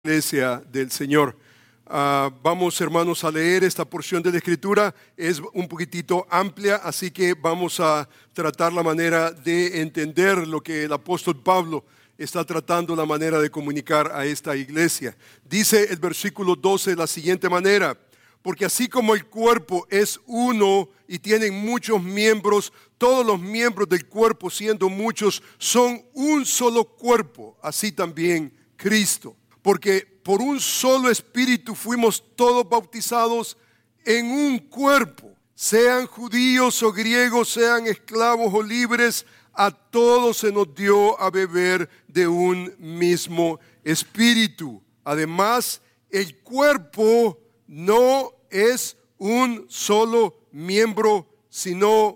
Iglesia del Señor. Vamos, hermanos, a leer esta porción de la Escritura. Es un poquitito amplia, así que vamos a tratar la manera de entender lo que el apóstol Pablo está tratando, la manera de comunicar a esta iglesia. Dice el versículo 12 de la siguiente manera: porque así como el cuerpo es uno y tiene muchos miembros, todos los miembros del cuerpo, siendo muchos, son un solo cuerpo, así también Cristo. Porque por un solo espíritu fuimos todos bautizados en un cuerpo, sean judíos o griegos, sean esclavos o libres, a todos se nos dio a beber de un mismo espíritu. Además, el cuerpo no es un solo miembro, sino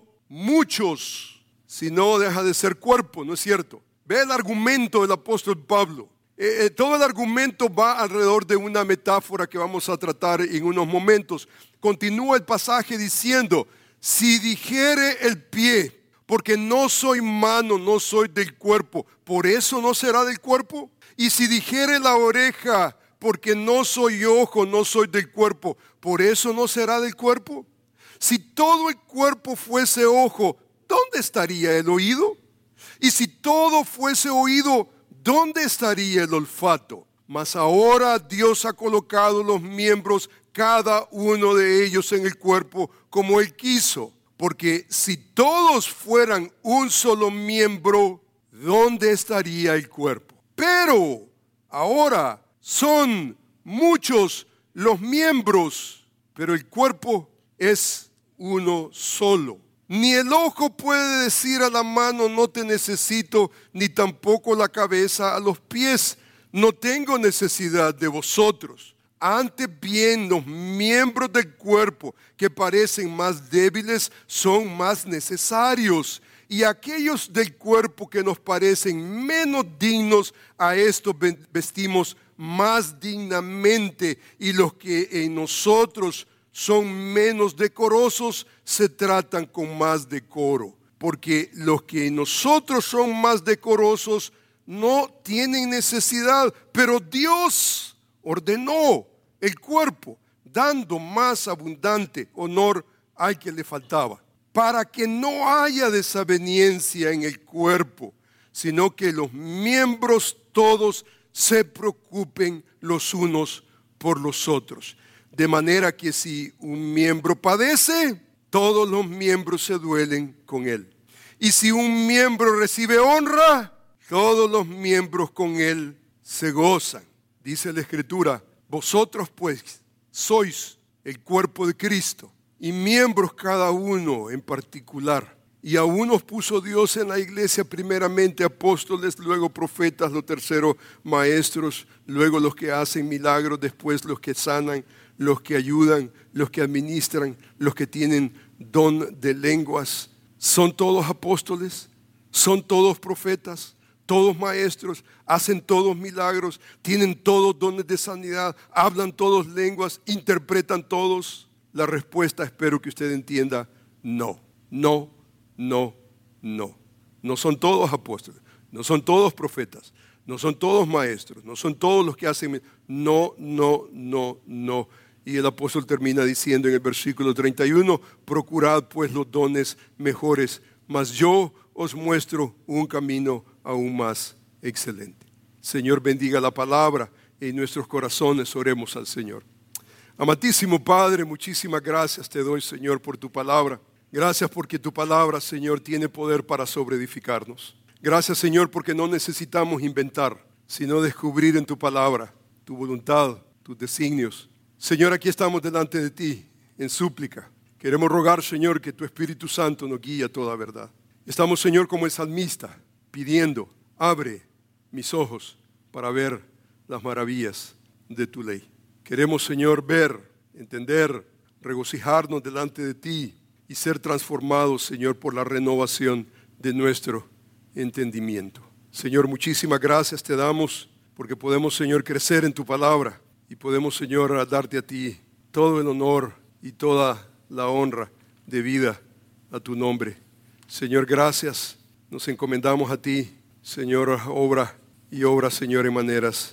muchos. Si no, deja de ser cuerpo, ¿no es cierto? Ve el argumento del apóstol Pablo. Todo el argumento va alrededor de una metáfora que vamos a tratar en unos momentos. Continúa el pasaje diciendo: si dijere el pie, porque no soy mano, no soy del cuerpo, ¿por eso no será del cuerpo? Y si dijere la oreja, porque no soy ojo, no soy del cuerpo, ¿por eso no será del cuerpo? Si todo el cuerpo fuese ojo, ¿dónde estaría el oído? Y si todo fuese oído, ¿dónde estaría el olfato? Mas ahora Dios ha colocado los miembros, cada uno de ellos en el cuerpo, como Él quiso. Porque si todos fueran un solo miembro, ¿dónde estaría el cuerpo? Pero ahora son muchos los miembros, pero el cuerpo es uno solo. Ni el ojo puede decir a la mano: no te necesito, ni tampoco la cabeza a los pies: no tengo necesidad de vosotros. Antes bien, los miembros del cuerpo que parecen más débiles son más necesarios, y aquellos del cuerpo que nos parecen menos dignos, a estos vestimos más dignamente, y los que en nosotros son menos decorosos se tratan con más decoro. Porque los que en nosotros son más decorosos no tienen necesidad, pero Dios ordenó el cuerpo, dando más abundante honor al que le faltaba, para que no haya desaveniencia en el cuerpo, sino que los miembros todos se preocupen los unos por los otros. De manera que si un miembro padece, todos los miembros se duelen con él. Y si un miembro recibe honra, todos los miembros con él se gozan. Dice la Escritura: vosotros pues sois el cuerpo de Cristo, y miembros cada uno en particular. Y a unos puso Dios en la iglesia, primeramente apóstoles, luego profetas, lo tercero maestros, luego los que hacen milagros, después los que sanan, los que ayudan, los que administran, los que tienen don de lenguas. ¿Son todos apóstoles? ¿Son todos profetas? ¿Todos maestros? ¿Hacen todos milagros? ¿Tienen todos dones de sanidad? ¿Hablan todos lenguas? ¿Interpretan todos? La respuesta, espero que usted entienda: no, no, no, no. No son todos apóstoles, no son todos profetas, no son todos maestros, no son todos los que hacen. No, no, no, no. Y el apóstol termina diciendo en el versículo 31: procurad pues los dones mejores, mas yo os muestro un camino aún más excelente. Señor, bendiga la palabra en nuestros corazones. Oremos al Señor. Amantísimo Padre, muchísimas gracias te doy, Señor, por tu palabra. Gracias porque tu palabra, Señor, tiene poder para sobreedificarnos. Gracias, Señor, porque no necesitamos inventar, sino descubrir en tu palabra tu voluntad, tus designios. Señor, aquí estamos delante de ti en súplica. Queremos rogar, Señor, que tu Espíritu Santo nos guíe a toda verdad. Estamos, Señor, como el salmista, pidiendo: abre mis ojos para ver las maravillas de tu ley. Queremos, Señor, ver, entender, regocijarnos delante de ti y ser transformados, Señor, por la renovación de nuestro entendimiento. Señor, muchísimas gracias te damos porque podemos, Señor, crecer en tu palabra y podemos, Señor, darte a ti todo el honor y toda la honra debida a tu nombre. Señor, gracias. Nos encomendamos a ti, Señor, obra, Señor, en maneras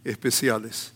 especiales.